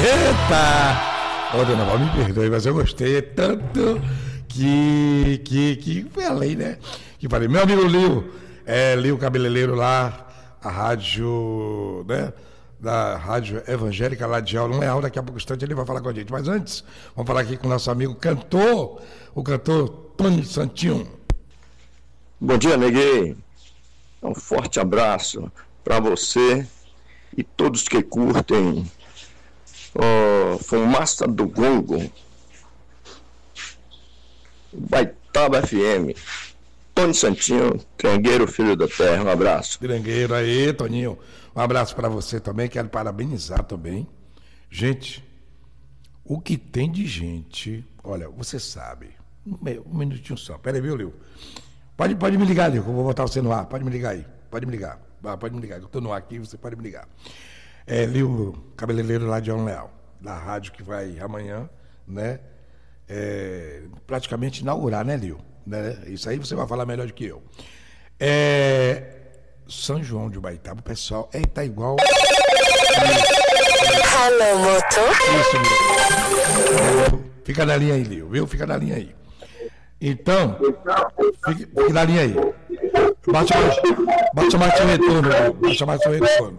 Eita! Ô, dona Val, me perdoe, mas eu gostei tanto que foi além, né? Que falei, meu amigo Lio Cabeleireiro lá, a rádio, né? Da Rádio Evangélica lá de Aula Leal, daqui a pouco instante ele vai falar com a gente. Mas antes, vamos falar aqui com o nosso amigo cantor, o cantor Tony Santinho. Bom dia, Neguei. Um forte abraço para você e todos que curtem Fumaça do Gongo, Baitaba FM. Tony Santinho, Trangueiro, filho da terra, um abraço. Trangueiro aí, Toninho. Um abraço para você também, quero parabenizar também. Gente, o que tem de gente, olha, você sabe, um minutinho só, peraí, viu, Lio? Pode me ligar, Lio, que eu vou botar você no ar, pode me ligar aí, pode me ligar, eu tô no ar aqui, você pode me ligar. Lio Cabeleireiro lá de Aula Leal, da rádio que vai amanhã, né, praticamente inaugurar, né, Lio? Né? Isso aí você vai falar melhor do que eu. São João de Baitaba, o pessoal tá igual. Alô, motor. Isso, Lio. Fica na linha aí, Lio, viu? Fica na linha aí. Então, fica na linha aí. Baixa mais seu retorno, Lio. Baixa mais seu retorno.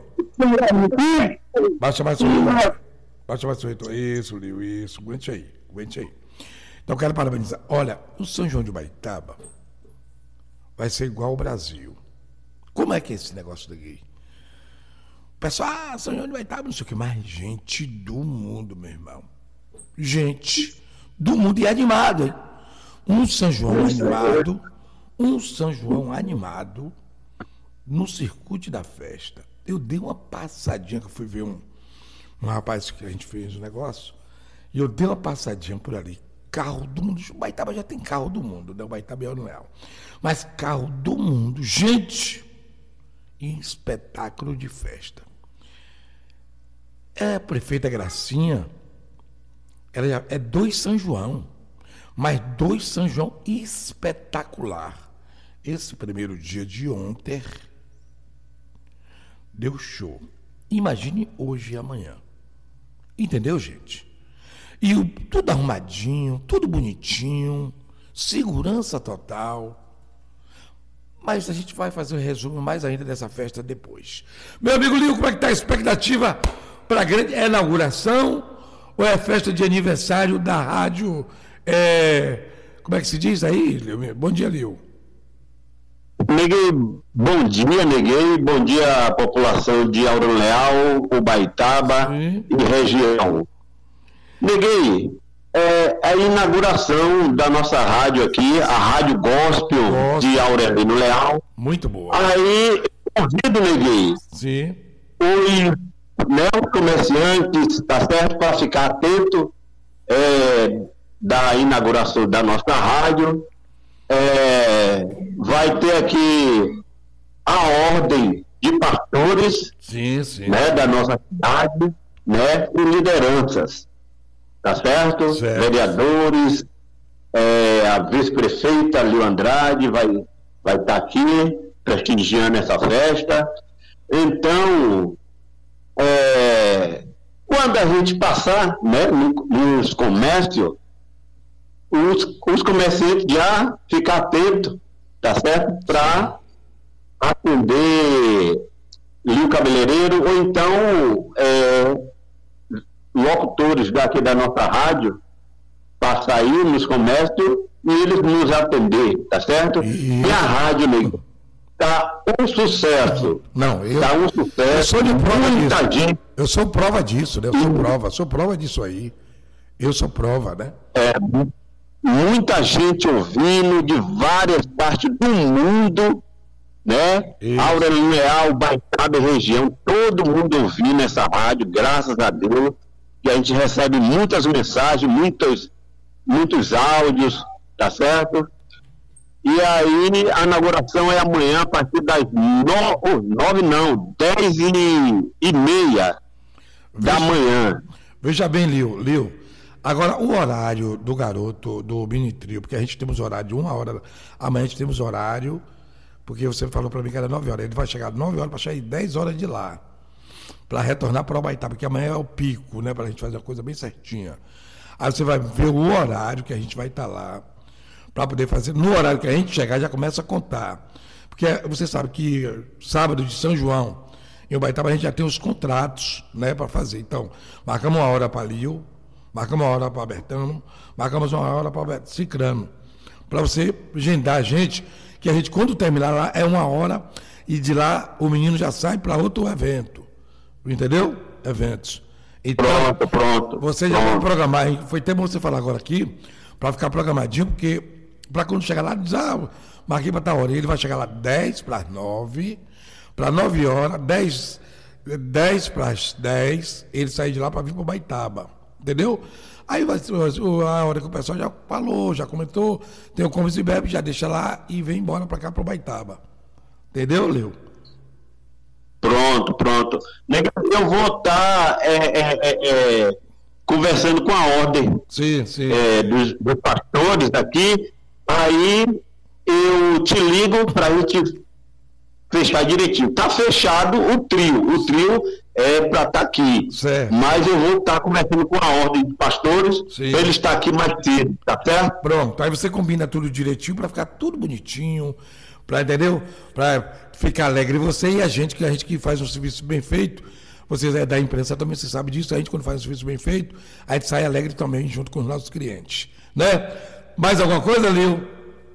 Baixa mais seu retorno. Isso, Lio, isso. Aguente aí. Então, eu quero parabenizar. Olha, o São João de Baitaba vai ser igual ao Brasil. Como é que é esse negócio daqui? O pessoal, São João de Baitaba, não sei o que mais. Gente do mundo, meu irmão. Gente do mundo e animado, hein? Um São João animado no circuito da festa. Eu dei uma passadinha, que eu fui ver um rapaz que a gente fez um negócio, e eu dei uma passadinha por ali. Carro do mundo. O Baitaba já tem carro do mundo, né? O Baitaba é o Noel. Mas carro do mundo. Gente, em espetáculo de festa. A prefeita Gracinha, ela é 2 São João, mas 2 São João espetacular. Esse primeiro dia de ontem deu show. Imagine hoje e amanhã. Entendeu, gente? E tudo arrumadinho, tudo bonitinho, segurança total. Mas a gente vai fazer um resumo mais ainda dessa festa depois. Meu amigo Lio, como é que está a expectativa para a grande inauguração? Ou é festa de aniversário da rádio? Como é que se diz aí, Lio? Bom dia, Lio. Neguei, bom dia, Neguei. Bom dia, população de Aura Leal, Ubaitaba e região. Neguei, a inauguração da nossa rádio aqui, a Rádio Gospel de Aurelino Leal. Muito boa. Aí, convido, Neguei, sim, os comerciantes, tá certo, para ficar atento da inauguração da nossa rádio. Vai ter aqui a ordem de pastores, sim. Né, da nossa cidade, né, e lideranças. Tá certo? Vereadores, a vice-prefeita Lio Andrade vai estar aqui prestigiando essa festa. Então, quando a gente passar, né, nos comércios, os comerciantes já ficam atentos, tá certo? Para atender Lio Cabeleireiro, ou então locutores daqui da nossa rádio para sair nos comércios e eles nos atender, tá certo? E a rádio, amigo, tá um sucesso. Não, tá um sucesso. Eu sou de prova muita disso. Gente. Eu sou prova disso, né? Sou prova disso aí. Eu sou prova, né? Muita gente ouvindo de várias partes do mundo, né? Aurelino Leal, Baitaba e região, todo mundo ouvindo essa rádio, graças a Deus. Que a gente recebe muitas mensagens, muitos áudios, tá certo? E aí a inauguração é amanhã a partir das 10h30 da manhã. Veja bem, Lio. Agora, o horário do garoto, do Mini Trio, porque a gente temos horário de 1h, amanhã a gente temos horário, porque você falou para mim que era 9h, ele vai chegar 9h para chegar 10h de lá. para retornar para Ubaitaba, porque amanhã é o pico, né? Para a gente fazer uma coisa bem certinha. Aí você vai ver o horário que a gente vai estar lá, para poder fazer. No horário que a gente chegar, já começa a contar. Porque você sabe que sábado de São João, em Ubaitaba, a gente já tem os contratos, né, para fazer. Então, marcamos uma hora para Lio, marcamos uma hora para Bertano, marcamos uma hora para Cicrano. Para você agendar a gente, que a gente, quando terminar lá, é uma hora, e de lá o menino já sai para outro evento. Entendeu? Eventos. Então, Pronto. Você já vai programar, hein? Foi até bom você falar agora aqui, para ficar programadinho, porque para quando chegar lá, diz, marquei para tal hora. Ele vai chegar lá 10 para as 9, para 9 horas, 10 para as 10, ele sair de lá para vir para o Ubaitaba. Entendeu? Aí vai a hora que o pessoal já falou, já comentou, tem o Comes e Bebe, já deixa lá e vem embora para cá para o Ubaitaba. Entendeu, Leo? Pronto. Eu vou estar conversando com a ordem dos pastores aqui, aí eu te ligo para a gente fechar direitinho. Está fechado o trio é para estar aqui, certo. Mas eu vou estar conversando com a ordem de pastores para ele estar aqui mais cedo, tá certo? Pronto, aí você combina tudo direitinho para ficar tudo bonitinho, entendeu? Para ficar alegre você e a gente que faz um serviço bem feito. Vocês da imprensa também, você sabe disso. A gente, quando faz um serviço bem feito, a gente sai alegre também junto com os nossos clientes, né? Mais alguma coisa, Lio?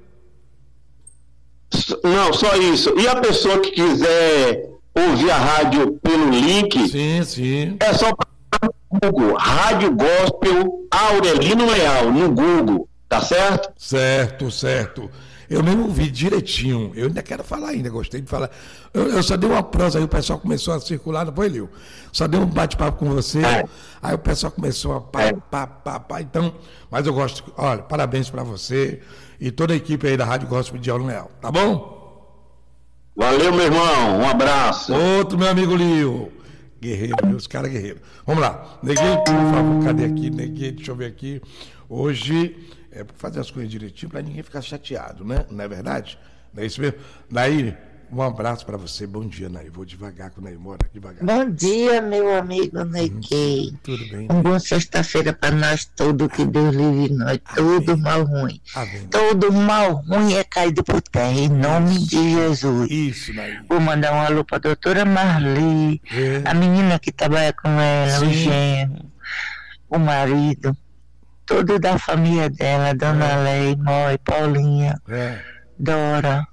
Não, só isso. E a pessoa que quiser ouvir a rádio pelo link, sim. É só para o Google, Rádio Gospel Aurelino Leal, no Google, tá certo? Certo. Eu mesmo vi direitinho. Eu ainda quero falar ainda, gostei de falar. Eu só dei uma prosa, aí o pessoal começou a circular, não foi, Lio? Só dei um bate-papo com você, aí o pessoal começou a pá. Então, mas eu gosto. Olha, parabéns para você e toda a equipe aí da Rádio Gospel de Aurelino Leal, tá bom? Valeu, meu irmão. Um abraço. Outro meu amigo Lio. Guerreiro, meus caras guerreiros. Vamos lá. Neguei, por favor, cadê aqui? Neguei, deixa eu ver aqui. Hoje é para fazer as coisas direitinho, para ninguém ficar chateado, né? Não é verdade? Não é isso mesmo? Nair, um abraço para você. Bom dia, Nair. Vou devagar com o Nair, mora devagar. Bom dia, meu amigo Neguei. Tudo bem. Uma boa sexta-feira para nós todos, que Deus livre nós. Todo mal ruim. Amém. Todo mal ruim é caído por terra, em nome de Jesus. Isso, Nair. Vou mandar um alô para a doutora Marli, a menina que trabalha com ela, o genro, o marido, todo da família dela, Dona Lei, Mói, Paulinha, Dora.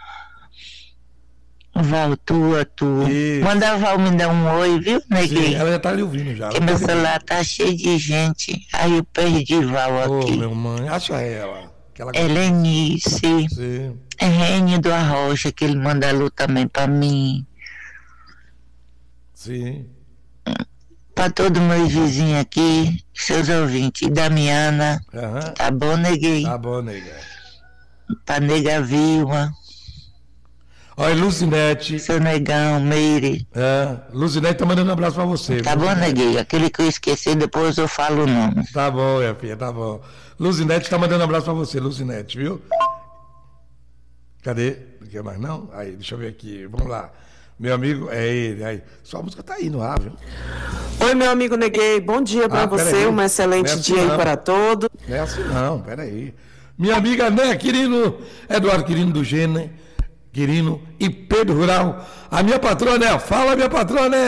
Val, tu. Manda a Val me dar um oi, viu, Neguinho? Sim, ela já tá ali ouvindo já. Porque meu celular tá cheio de gente. Aí eu perdi Val aqui. Meu mãe, acha ela. Helenice. Sim. É Rênio do Arrocha, que ele manda alô também pra mim. Sim. Pra todos meus vizinhos aqui, seus ouvintes. Damiana. Tá bom, Neguinho? Tá bom, nega. Pra Nega Vilma. Olha, Luzinete. Seu Negão, Meire. Luzinete tá mandando um abraço pra você. Tá bom, Neguinho? Aquele que eu esqueci, depois eu falo o nome. Tá bom, minha filha, tá bom. Luzinete tá mandando um abraço pra você, Luzinete, viu? Cadê? Não quer mais não? Aí, deixa eu ver aqui. Vamos lá. Meu amigo, é ele. Aí. Sua música tá aí no ar, viu? Oi, meu amigo Neguei. Bom dia pra você. Um excelente dia aí para todos. Não é assim não, peraí. Minha amiga, né, Quirino, Eduardo Quirino do Gênero. Quirino e Pedro Rural. A minha patrona, fala minha patrona!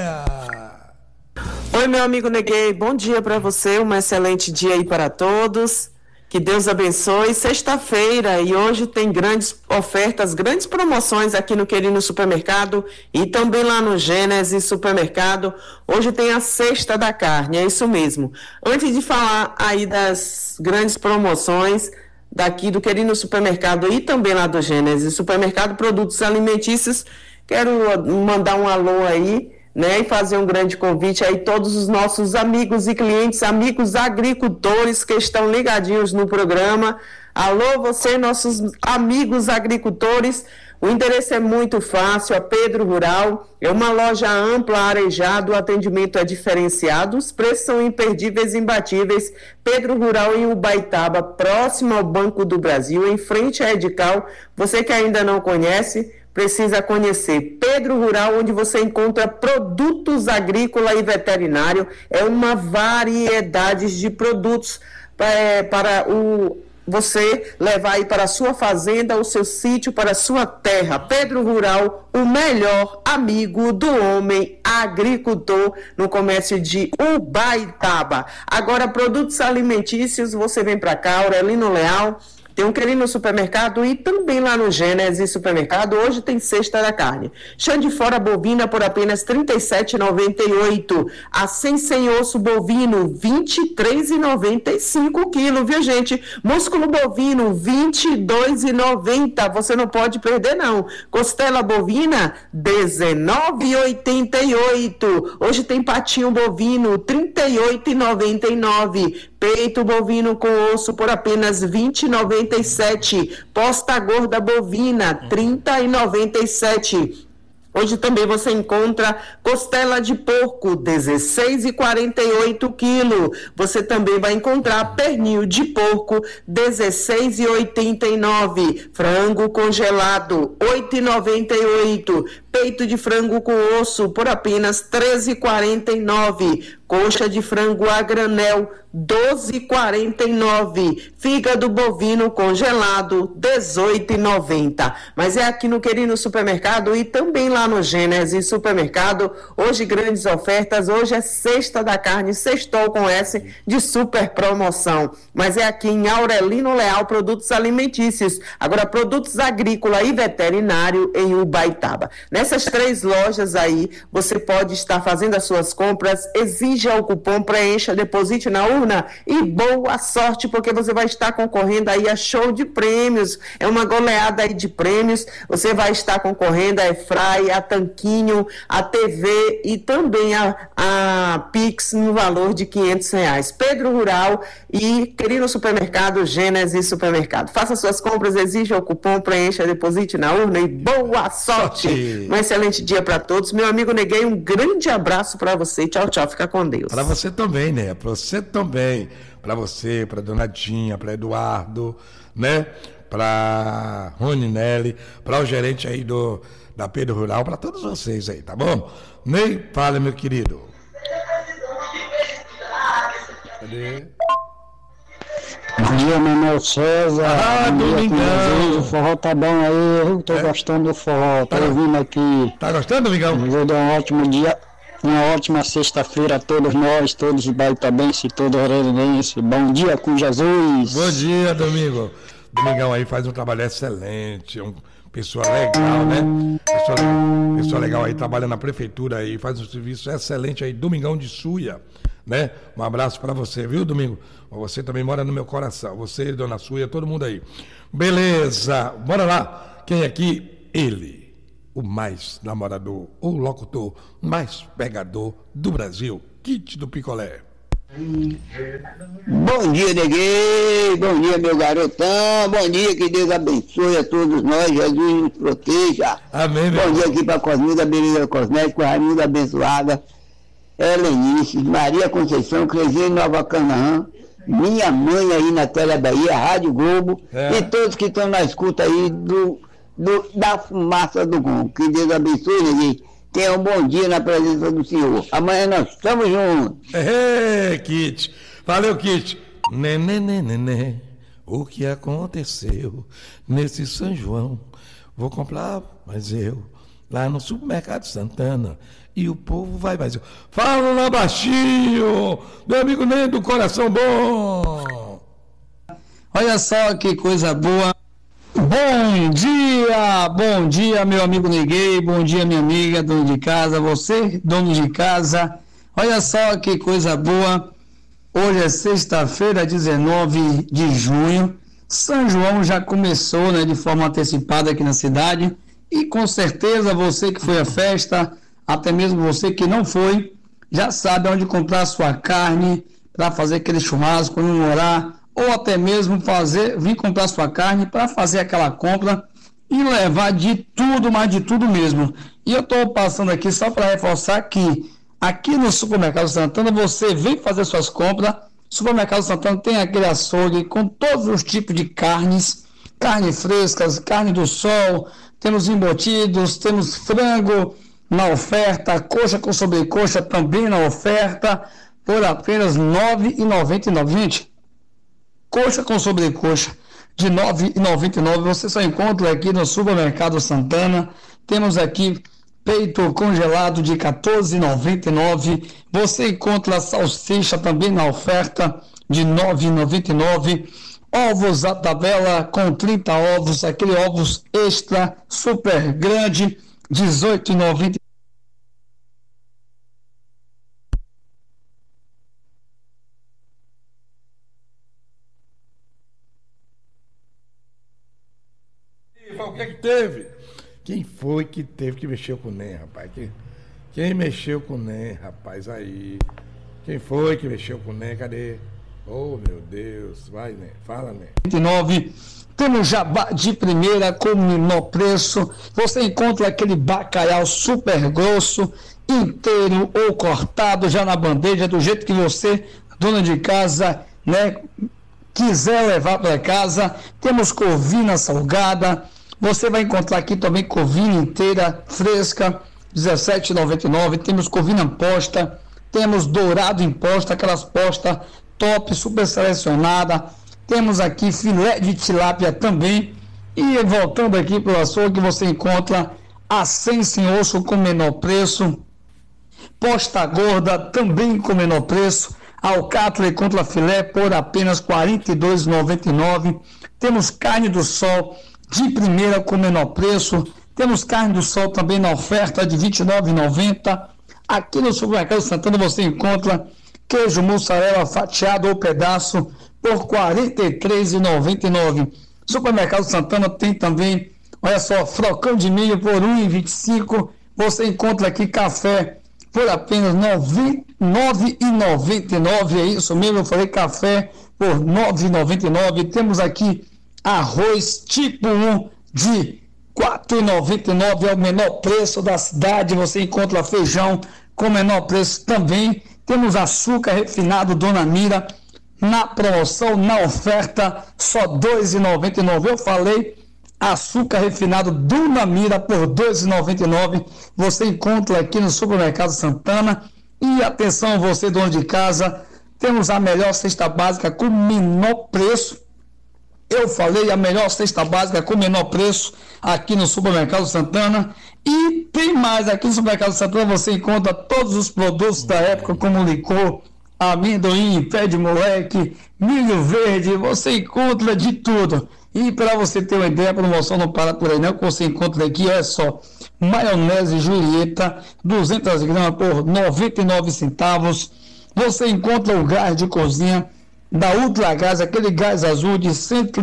Oi, meu amigo Neguei, bom dia para você, um excelente dia aí para todos, que Deus abençoe. Sexta-feira e hoje tem grandes ofertas, grandes promoções aqui no Quirino Supermercado e também lá no Gênesis Supermercado. Hoje tem a Sexta da Carne, é isso mesmo. Antes de falar aí das grandes promoções daqui do Quirino Supermercado e também lá do Gênesis Supermercado, produtos alimentícios, quero mandar um alô aí, né, e fazer um grande convite aí todos os nossos amigos e clientes, amigos agricultores que estão ligadinhos no programa. Alô, você, nossos amigos agricultores. O endereço é muito fácil, a Pedro Rural, é uma loja ampla, arejada, o atendimento é diferenciado, os preços são imperdíveis e imbatíveis. Pedro Rural em Ubaitaba, próximo ao Banco do Brasil, em frente à Edical. Você que ainda não conhece, precisa conhecer. Pedro Rural, onde você encontra produtos agrícola e veterinário, é uma variedade de produtos para você levar aí para a sua fazenda, o seu sítio, para a sua terra. Pedro Rural, o melhor amigo do homem agricultor no comércio de Ubaitaba. Agora, produtos alimentícios, você vem para cá, Aurelino Leal, tem um Querino Supermercado e também lá no Gênesis Supermercado, hoje tem cesta da carne. Chã de fora bovina por apenas R$ 37,98. A sem osso bovino, R$ 23,95 quilo, viu gente? Músculo bovino, R$ 22,90. Você não pode perder não. Costela bovina, R$ 19,88. Hoje tem patinho bovino, R$ 38,99. Peito bovino com osso por apenas R$ 20,97. Posta gorda bovina, R$ 30,97. Hoje também você encontra costela de porco, R$ 16,48 quilo. Você também vai encontrar pernil de porco, R$ 16,89. Frango congelado, R$ 8,98. Peito de frango com osso por apenas R$ 13,49. Coxa de frango a granel, R$ 12,49. Fígado bovino congelado, R$ 18,90. Mas é aqui no Querino Supermercado e também lá no Gênesis Supermercado. Hoje grandes ofertas, hoje é sexta da carne, sextou com S de super promoção. Mas é aqui em Aurelino Leal, produtos alimentícios. Agora, produtos agrícola e veterinário em Ubaitaba. Nessas 3 lojas aí, você pode estar fazendo as suas compras, exija o cupom, preencha, deposite na urna e boa sorte, porque você vai estar concorrendo aí a show de prêmios, é uma goleada aí de prêmios, você vai estar concorrendo a Airfryer, a tanquinho, a TV e também a Pix no valor de R$500. Pedro Rural e Querino Supermercado, Gênesis Supermercado. Faça suas compras, exija o cupom, preencha, deposite na urna e boa sorte! Um excelente dia para todos. Meu amigo Neguei, um grande abraço para você. Tchau, tchau. Fica com Deus. Para você também, né? Para você também. Para você, para Dona Dinha, para Eduardo, né? Para Rony Nelly, para o gerente aí da Pedro Rural, para todos vocês aí, tá bom? Ney, fala, meu querido. Cadê? Bom dia, Manuel César. Domingão. O forró tá bom aí, eu tô gostando do forró, tô ouvindo aqui. Tá gostando, Domingão? Vou dar um ótimo dia, uma ótima sexta-feira a todos nós, todos baitabense, todos orelhense. Bom dia com Jesus. Bom dia, Domingo. Domingão aí faz um trabalho excelente, é um pessoa legal, né? Pessoa legal aí, trabalha na prefeitura aí, faz um serviço excelente aí, Domingão de Suia, né? Um abraço para você, viu, Domingo? Você também mora no meu coração, você, Dona Suia, todo mundo aí. Beleza, bora lá. Quem aqui? Ele, o mais namorador, o locutor mais pegador do Brasil, Kit do Picolé. Bom dia, Neguei, bom dia, meu garotão, bom dia, que Deus abençoe a todos nós, Jesus nos proteja. Amém, meu Bom dia aqui para Cosmilda, Beleza Cosmético, Raimunda Abençoada, Helenice, Maria Conceição, Clezinha Nova Canaã, minha mãe aí na Tela Bahia, Rádio Globo, e todos que estão na escuta aí da fumaça do Gongo. Que Deus abençoe, Neguei. Tenha um bom dia na presença do Senhor. Amanhã nós estamos juntos. Kit. Valeu, Kit. Nenê, o que aconteceu nesse São João? Vou comprar, mas eu, lá no Supermercado Santana, e o povo vai mais. Fala lá baixinho, meu amigo Ney do Coração Bom. Olha só que coisa boa. Bom dia, meu amigo Neguei, bom dia, minha amiga, dono de casa, você, dono de casa, olha só que coisa boa, hoje é sexta-feira, 19 de junho, São João já começou, né, de forma antecipada aqui na cidade, e com certeza você que foi à festa, até mesmo você que não foi, já sabe onde comprar sua carne, para fazer aquele churrasco, comemorar, ou até mesmo vir comprar sua carne para fazer aquela compra e levar de tudo, mas de tudo mesmo. E eu estou passando aqui só para reforçar que aqui no Supermercado Santana você vem fazer suas compras. O Supermercado Santana tem aquele açougue com todos os tipos de carnes, carne frescas, carne do sol, temos embutidos, temos frango na oferta, coxa com sobrecoxa também na oferta, por apenas R$ 9,99. Gente, coxa com sobrecoxa de R$ 9,99 você só encontra aqui no Supermercado Santana. Temos aqui peito congelado de R$ 14,99. Você encontra salsicha também na oferta de R$ 9,99. Ovos à tabela com 30 ovos, aquele ovos extra super grande, R$ 18,99. O que é que teve? Quem foi que teve que mexeu com o NEM, rapaz? Quem mexeu com o NEM, rapaz? Aí. Quem foi que mexeu com o NEM? Cadê? Oh, meu Deus. Vai, NEM. Fala, NEM. 29. Temos jabá de primeira com menor preço. Você encontra aquele bacalhau super grosso, inteiro ou cortado já na bandeja, do jeito que você, dona de casa, né, quiser levar para casa. Temos corvina salgada. Você vai encontrar aqui também corvina inteira, fresca, R$ 17,99. Temos corvina posta, temos dourado em posta, aquelas postas top, super selecionada. Temos aqui filé de tilápia também. E voltando aqui para o açougue, você encontra a sem osso com menor preço, posta gorda também com menor preço, alcatra contra filé por apenas R$ 42,99. Temos carne do sol de primeira com menor preço. Temos carne do sol também na oferta de R$ 29,90. Aqui no Supermercado Santana você encontra queijo mussarela fatiado ou pedaço por R$ 43,99. Supermercado Santana tem também, olha só, flocão de milho por R$ 1,25. Você encontra aqui café por apenas R$ 9,99. É isso mesmo, eu falei café por R$ 9,99. Temos aqui arroz tipo 1 de R$ 4,99, é o menor preço da cidade. Você encontra feijão com menor preço também. Temos açúcar refinado Dona Mira na promoção, na oferta, só R$ 2,99. Eu falei açúcar refinado Dona Mira por R$ 2,99. Você encontra aqui no Supermercado Santana. E atenção, você dono de casa, temos a melhor cesta básica com menor preço. Eu falei a melhor cesta básica com menor preço aqui no Supermercado Santana. E tem mais, aqui no Supermercado Santana você encontra todos os produtos da época, como licor, amendoim, pé de moleque, milho verde, você encontra de tudo. E para você ter uma ideia, a promoção não para por aí não, que você encontra aqui é só maionese Julieta, 200 gramas por 99 centavos. Você encontra o gás de cozinha da Ultra Gás, aquele gás azul de R$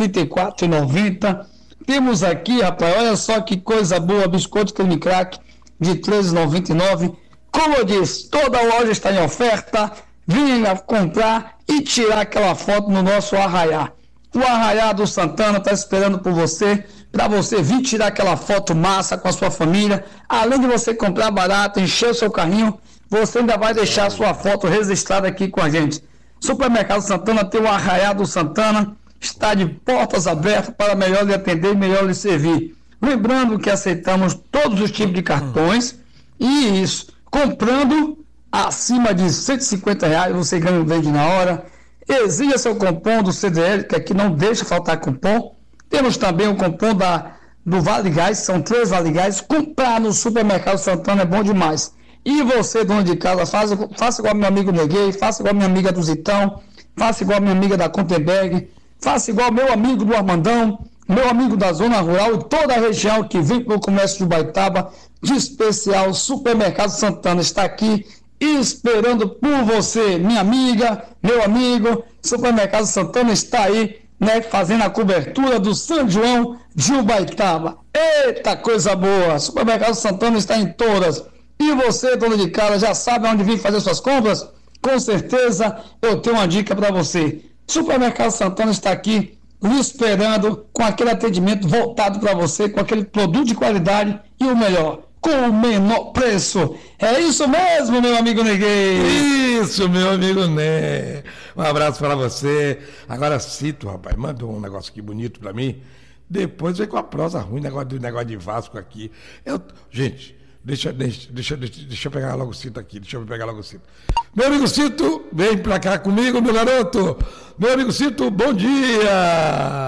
134,90. Temos aqui, rapaz, olha só que coisa boa, biscoito creme crack de R$ 13,99. Como eu disse, toda loja está em oferta. Venha comprar e tirar aquela foto no nosso arraiá. O arraiá do Santana está esperando por você, para você vir tirar aquela foto massa com a sua família. Além de você comprar barato, encher o seu carrinho, você ainda vai deixar a sua foto registrada aqui com a gente. Supermercado Santana tem o arraiá do Santana, está de portas abertas para melhor lhe atender e melhor lhe servir. Lembrando que aceitamos todos os tipos de cartões, e isso, comprando acima de R$ 150, você ganha um vende na hora. Exija seu cupom do CDL, que aqui não deixa faltar cupom. Temos também o cupom do Vale Gás, são 3 Vale Gás. Comprar no Supermercado Santana é bom demais. E você, dono de casa, faça igual meu amigo Neguei, faça igual minha amiga do Zitão, faça igual minha amiga da Contenberg, faça igual meu amigo do Armandão, meu amigo da Zona Rural e toda a região que vem para o comércio de Ubaitaba, de especial. Supermercado Santana está aqui esperando por você, minha amiga, meu amigo. Supermercado Santana está aí, né, fazendo a cobertura do São João de Ubaitaba. Eita, coisa boa! Supermercado Santana está em todas. E você, dono de casa, já sabe onde vir fazer suas compras? Com certeza eu tenho uma dica para você. Supermercado Santana está aqui lhe esperando com aquele atendimento voltado para você, com aquele produto de qualidade e o melhor, com o menor preço. É isso mesmo, meu amigo Neguei. Isso, meu amigo Né. Um abraço para você. Agora cito, rapaz, manda um negócio aqui bonito para mim. Depois vem com a prosa ruim, negócio de Vasco aqui. Gente, deixa eu pegar logo o cinto aqui. Meu amigo Cito, vem pra cá comigo, meu garoto. Meu amigo Cito, bom dia.